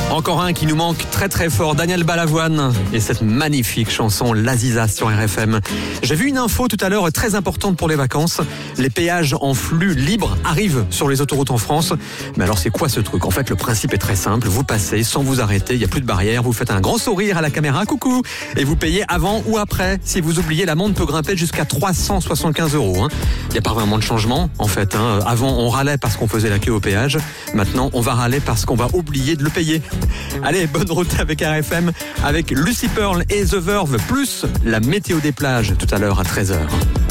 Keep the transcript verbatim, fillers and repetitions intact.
Encore un qui nous manque très très fort, Daniel Balavoine et cette magnifique chanson L'Aziza sur R F M. J'ai vu une info tout à l'heure très importante pour les vacances. Les péages en flux libre arrivent sur les autoroutes en France. Mais alors c'est quoi ce truc? En fait le principe est très simple, vous passez sans vous arrêter, il n'y a plus de barrière, vous faites un grand sourire à la caméra, coucou, et vous payez avant ou après. Si vous oubliez, l'amende peut grimper jusqu'à trois cent soixante-quinze euros. Hein. Il n'y a pas vraiment de changement en fait. Hein. Avant on râlait parce qu'on faisait la queue au péage, maintenant on va râler parce qu'on va oublier de le payer. Allez, bonne route avec R F M, avec Lucy Pearl et The Verve, plus la météo des plages tout à l'heure à treize heures.